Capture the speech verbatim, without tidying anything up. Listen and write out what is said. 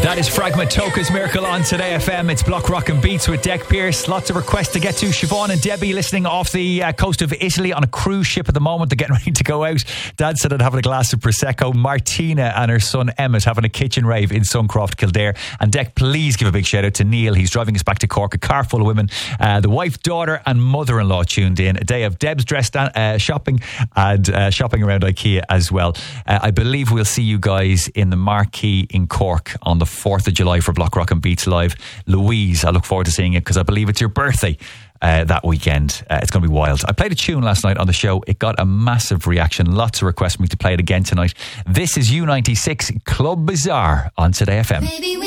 That is Fragmentoka's Miracle on Today F M. It's Block Rock and Beats with Deck Pierce. Lots of requests to get to. Siobhan and Debbie listening off the uh, coast of Italy on a cruise ship at the moment. They're getting ready to go out. Dad said I'd having a glass of Prosecco. Martina and her son Emmett having a kitchen rave in Suncroft, Kildare. And Deck, please give a big shout out to Neil. He's driving us back to Cork. A car full of women. Uh, the wife, daughter and mother-in-law tuned in. A day of Deb's dress down, uh, shopping and uh, shopping around IKEA as well. Uh, I believe we'll see you guys in the Marquee in Cork on the fourth of July for Block Rock and Beats Live. Louise, I look forward to seeing it because I believe it's your birthday uh, that weekend. Uh, it's going to be wild. I played a tune last night on the show. It got a massive reaction. Lots of requests for me to play it again tonight. This is U ninety-six Club Bazaar on Today F M. Baby,